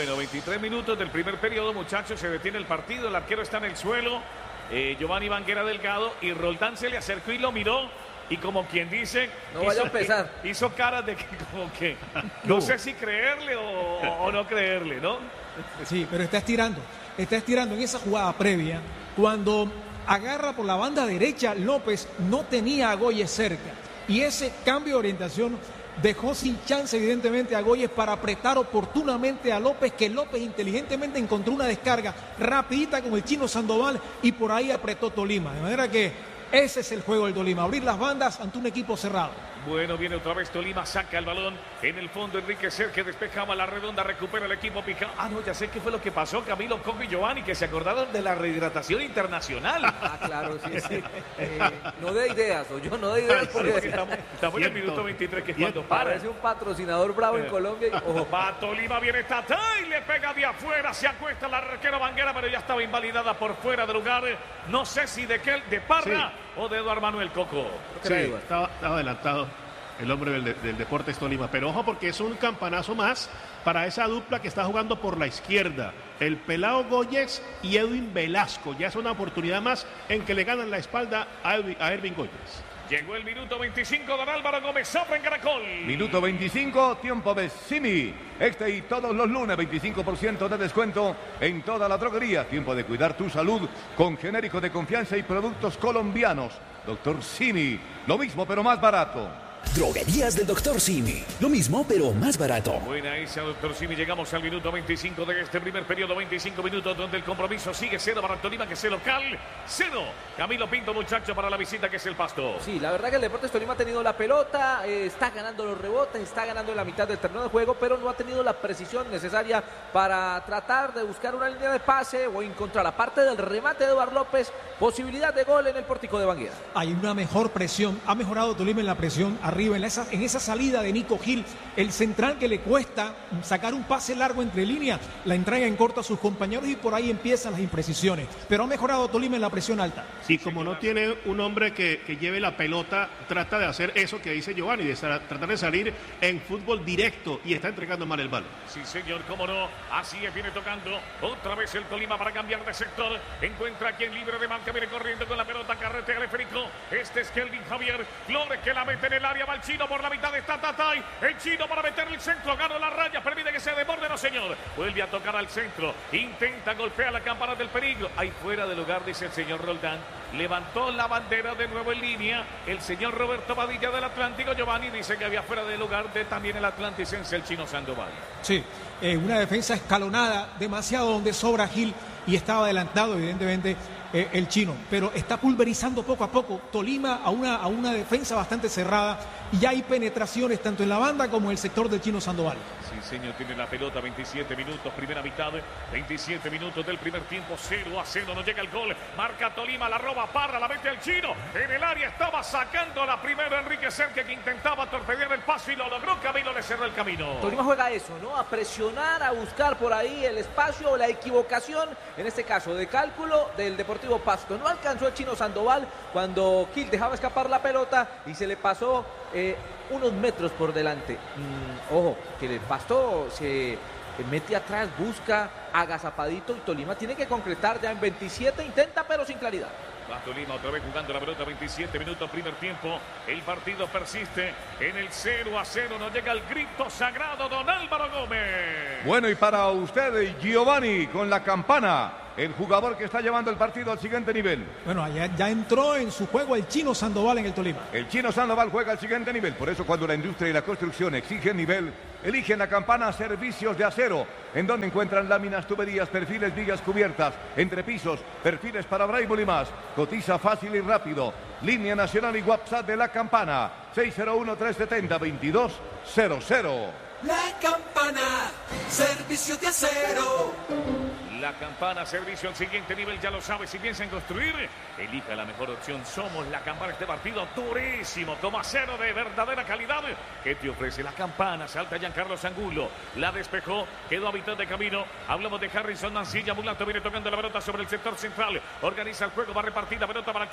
Bueno, 23 minutos del primer periodo, muchachos, se detiene el partido, el arquero está en el suelo, Giovanni Banguera Delgado, y Roldán se le acercó y lo miró, y como quien dice, no vaya a empezar. Hizo caras de que como que no sé si creerle o no creerle, ¿no? Sí, pero está estirando en esa jugada previa, cuando agarra por la banda derecha, López no tenía a Goyes cerca, y ese cambio de orientación dejó sin chance evidentemente a Goyes para apretar oportunamente a López, que López inteligentemente encontró una descarga rapidita con el Chino Sandoval y por ahí apretó Tolima, de manera que ese es el juego del Tolima, abrir las bandas ante un equipo cerrado. Bueno, viene otra vez Tolima, saca el balón en el fondo, Enrique Cerque despejaba la redonda, recupera el equipo picado. Ah, no, ya sé qué fue lo que pasó, Camilo, Coco y Giovanni, que se acordaron de la rehidratación internacional. Ah, claro, sí. No de ideas, o yo no de ideas, porque estamos en el minuto 23, que es cuando para. Parece un patrocinador bravo en Colombia. Ojo. Va Tolima, viene Tata y le pega de afuera, se acuesta la arquera Banguera, pero ya estaba invalidada por fuera de lugar. No sé si de Parra o de Eduardo Manuel Coco. Sí, estaba adelantado el hombre del Deportes Tolima, pero ojo porque es un campanazo más para esa dupla que está jugando por la izquierda, el Pelao Goyes y Edwin Velasco. Ya es una oportunidad más en que le ganan la espalda a Ervin Goyes. Llegó el minuto 25, don Álvaro Gómez Zafra en Caracol. Minuto 25, tiempo de Simi. Este y todos los lunes, 25% de descuento en toda la droguería. Tiempo de cuidar tu salud con genérico de confianza y productos colombianos. Doctor Simi, lo mismo pero más barato. Droguerías del Dr. Simi. Lo mismo, pero más barato. Buena esa, Dr. Simi. Llegamos al minuto 25 de este primer periodo. 25 minutos donde el compromiso sigue 0 para Tolima, que es el local. 0. Camilo Pinto, muchacho, para la visita, que es el Pasto. Sí, la verdad que el Deportes Tolima ha tenido la pelota, está ganando los rebotes, está ganando en la mitad del terreno de juego, pero no ha tenido la precisión necesaria para tratar de buscar una línea de pase o encontrar, aparte del remate de Eduardo López, posibilidad de gol en el pórtico de Banguera. Hay una mejor presión, ha mejorado Tolima en la presión arriba, en esa salida de Nico Gil, el central que le cuesta sacar un pase largo entre líneas, la entrega en corto a sus compañeros y por ahí empiezan las imprecisiones, pero ha mejorado Tolima en la presión alta. Y como no tiene un hombre que lleve la pelota, trata de hacer eso que dice Giovanni, de tratar de salir en fútbol directo, y está entregando mal el balón. Sí, señor, cómo no, así es, viene tocando otra vez el Tolima para cambiar de sector, encuentra a quien libre de marca, viene corriendo con la pelota, carretea el esférico, este es Kelvin Javier Flores, que la mete en el área, va el Chino por la mitad, está Tatay, el Chino para meter el centro, gana la raya, permite que se desborde, no señor, vuelve a tocar al centro, intenta golpear la campana del peligro, ahí fuera de lugar, dice el señor Roldán, levantó la bandera de nuevo en línea, el señor Roberto Badilla del Atlántico, Giovanni dice que había fuera de lugar de también el atlanticense, el Chino Sandoval. Sí, una defensa escalonada, demasiado donde sobra Gil y estaba adelantado evidentemente el Chino, pero está pulverizando poco a poco Tolima a una defensa bastante cerrada y ya hay penetraciones tanto en la banda como en el sector del Chino Sandoval. Sí, señor, tiene la pelota, 27 minutos, primera mitad, 27 minutos del primer tiempo, 0-0, no llega el gol, marca Tolima, la roba Parra, la mete el Chino, en el área estaba sacando la primera Enrique Cerque, que intentaba torpedear el paso y lo logró, Camilo le cerró el camino. Tolima juega eso, ¿no? A presionar, a buscar por ahí el espacio o la equivocación, en este caso de cálculo del Deportivo Pasto. No alcanzó el Chino Sandoval cuando Gil dejaba escapar la pelota y se le pasó unos metros por delante. Ojo, que el Pasto se mete atrás, busca agazapadito y Tolima tiene que concretar ya en 27, intenta pero sin claridad. Va Tolima otra vez jugando la pelota, 27 minutos primer tiempo, el partido persiste en el 0-0, no llega el grito sagrado, don Álvaro Gómez. Bueno, y para usted, Giovanni, con la campana, el jugador que está llevando el partido al siguiente nivel. Bueno, ya entró en su juego el Chino Sandoval en el Tolima. El Chino Sandoval juega al siguiente nivel, por eso cuando la industria y la construcción exigen nivel, eligen la campana Servicios de Acero, en donde encuentran láminas, tuberías, perfiles, vigas cubiertas, entrepisos, perfiles para Braille y más. Cotiza fácil y rápido. Línea nacional y WhatsApp de la campana, 601-370-2200. La campana, Servicios de Acero. La campana, servicio al siguiente nivel, ya lo sabe, si piensa en construir, elija la mejor opción. Somos la campana, este partido durísimo, como acero de verdadera calidad. ¿Qué te ofrece la campana? Salta Giancarlo Angulo, la despejó, quedó a mitad de camino. Hablamos de Harrison Mancilla, Mulato viene tocando la pelota sobre el sector central, organiza el juego, va a repartir la pelota para